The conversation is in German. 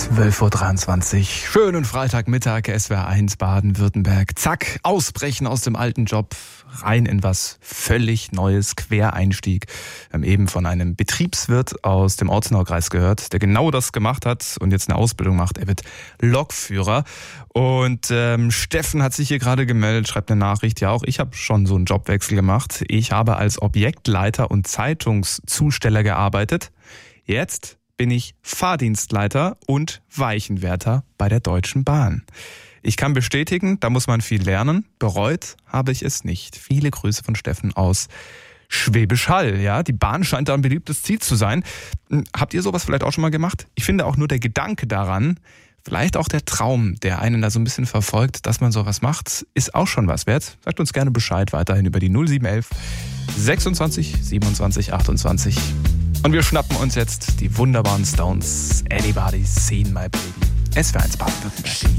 12.23 Uhr. Schönen Freitagmittag, SWR 1 Baden-Württemberg. Zack, ausbrechen aus dem alten Job, rein in was völlig Neues, Quereinstieg. Wir haben eben von einem Betriebswirt aus dem Ortenaukreis gehört, der genau das gemacht hat und jetzt eine Ausbildung macht. Er wird Lokführer. Und Steffen hat sich hier gerade gemeldet, schreibt eine Nachricht. Ja, auch ich habe schon so einen Jobwechsel gemacht. Ich habe als Objektleiter und Zeitungszusteller gearbeitet. Jetzt bin ich Fahrdienstleiter und Weichenwärter bei der Deutschen Bahn. Ich kann bestätigen, da muss man viel lernen. Bereut habe ich es nicht. Viele Grüße von Steffen aus Schwäbisch Hall. Ja, die Bahn scheint da ein beliebtes Ziel zu sein. Habt ihr sowas vielleicht auch schon mal gemacht? Ich finde auch nur der Gedanke daran, vielleicht auch der Traum, der einen da so ein bisschen verfolgt, dass man sowas macht, ist auch schon was wert. Sagt uns gerne Bescheid weiterhin über die 0711 26 27 28. Und wir schnappen uns jetzt die wunderbaren Stones. Anybody's Seen My Baby. SWR 1 Baden-Württemberg.